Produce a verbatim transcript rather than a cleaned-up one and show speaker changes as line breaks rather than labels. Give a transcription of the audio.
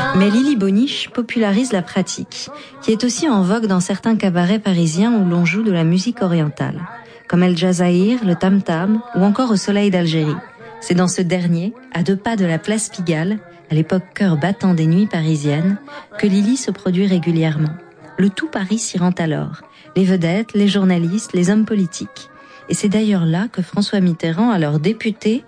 Mais Lily Boniche popularise la pratique, qui est aussi en vogue dans certains cabarets parisiens où l'on joue de la musique orientale, comme El Jazaïr, le Tam Tam ou encore au Soleil d'Algérie. C'est dans ce dernier, à deux pas de la place Pigalle, à l'époque cœur battant des nuits parisiennes, que Lily se produit régulièrement. Le tout Paris s'y rend alors, les vedettes, les journalistes, les hommes politiques. Et c'est d'ailleurs là que François Mitterrand, alors député,